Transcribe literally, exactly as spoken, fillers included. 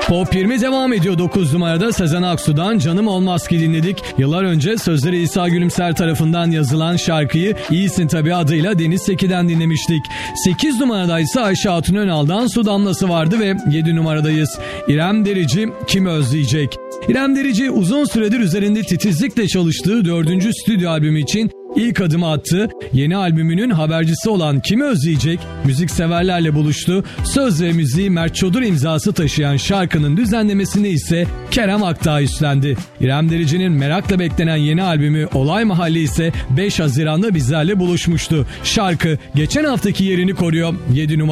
Pop yirmi devam ediyor. dokuz numarada Sezen Aksu'dan Canım Olmaz Ki dinledik. Yıllar önce sözleri İsa Gülümser tarafından yazılan şarkıyı İyisin Tabii adıyla Deniz Seki'den dinlemiştik. sekiz numarada ise Ayşe Hatun Önal'dan Su Damlası vardı ve yedi numaradayız. İrem Derici Kim Özleyecek? İrem Derici uzun süredir üzerinde titizlikle çalıştığı dördüncü stüdyo albümü için İlk adımı attı. Yeni albümünün habercisi olan Kimi Özleyecek müzikseverlerle buluştu. Söz ve müziği Mert Çodur imzası taşıyan şarkının düzenlemesini ise Kerem Aktağ üstlendi. İrem Derici'nin merakla beklenen yeni albümü Olay Mahalli ise beş Haziran'da bizlerle buluşmuştu. Şarkı geçen haftaki yerini koruyor. yedi numara